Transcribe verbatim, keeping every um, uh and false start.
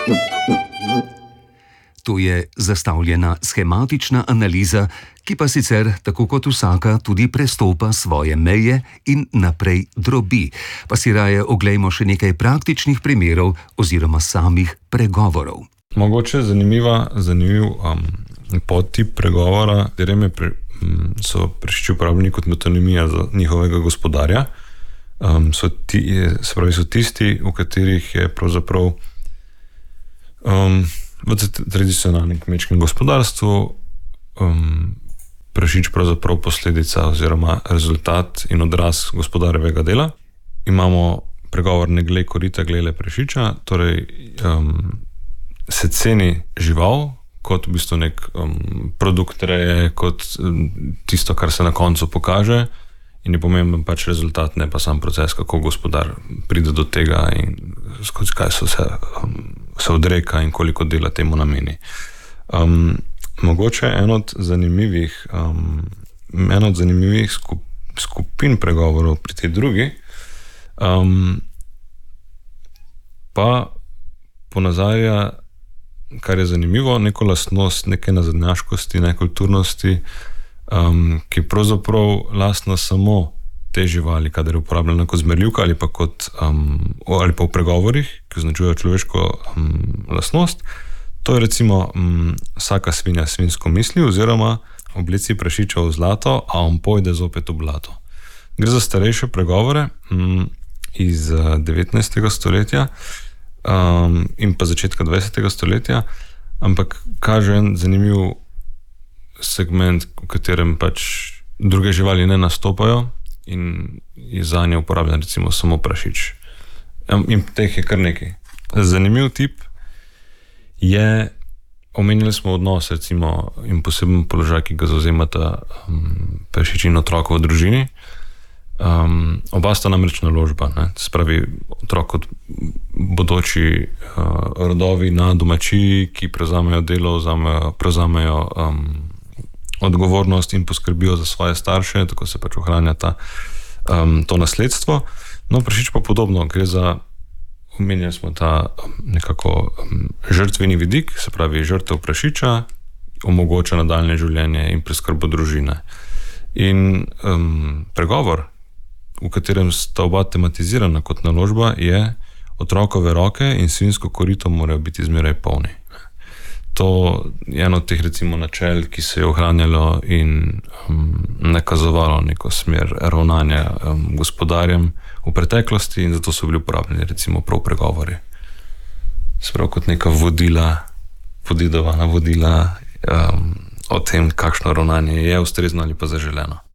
To je zastavljena shematična analiza, ki pa sicer, tako kot vsaka, tudi prestopa svoje meje in naprej drobi. Pa si raje oglejmo še nekaj praktičnih primerov oziroma samih pregovorov. Mogoče zanimiva, zanimiv um, podtip pregovora, katerem pre, um, so prašiči uporabljeni kot metonimija za njihovega gospodarja. Um, so, ti, se pravi, so tisti, v katerih je pravzaprav um, v tradicionalnem kmečkem gospodarstvu um, prašič pravzaprav posledica oziroma rezultat in odraz gospodarjevega dela. Imamo pregovor ne glej korita, glej le prašiča, torej um, se ceni žival kot v bistvu nek um, produkt reje, kot um, tisto, kar se na koncu pokaže in je pomemben pač rezultat, ne pa sam proces, kako gospodar pride do tega in skozi kaj so se, um, se odreka in koliko dela temu nameni. Um, mogoče en od zanimivih, um, en od zanimivih skup, skupin pregovorov pri tej drugi um, pa ponazarja, kar je zanimivo, neko lastnost, neke nazadnjaškosti, nekulturnosti, um, ki je pravzaprav lastna samo te živali, kadar je uporabljena kot zmerljivka ali pa, kot, um, ali pa v pregovorih, ki označujejo človeško um, lastnost. To je recimo um, vsaka svinja svinsko misli oziroma oblici prašiča v zlato, a on pojde zopet v blato. Gre za starejše pregovore um, iz uh, devetnajstega stoletja um, in pa začetka dvajsetega stoletja, ampak kaže en zanimiv segment, v katerem pač druge živali ne nastopajo in je za nje uporabljen recimo samo prašič. In teh je kar nekaj. Zanimiv tip je, omenili smo odnos recimo in poseben položaj, ki ga zauzemata um, prašič in otrok v družini. Um, oba sta namreč naložba, ne? Spravi otrok kot bodoči uh, rodovi na domačiji, ki prevzamejo delo, vzamejo, prevzamejo um, odgovornost in poskrbijo za svoje starše, tako se pač ohranja ta, um, to nasledstvo. No, prašič pa podobno, gre za, omenjali smo ta nekako um, žrtveni vidik, se pravi žrtev prašiča, omogoča nadaljnje življenje in preskrbo družine. In um, pregovor, v katerem sta oba tematizirana kot naložba, je otrokove roke in svinjsko korito morajo biti zmeraj polni. To je eno od teh recimo načel, ki se je ohranjalo in um, nakazovalo neko smer ravnanja um, gospodarjem v preteklosti in zato so bili uporabljeni recimo prav pregovori. Sprav kot neka vodila, podedovana vodila um, o tem, kakšno ravnanje je ustrezno ali pa zaželeno.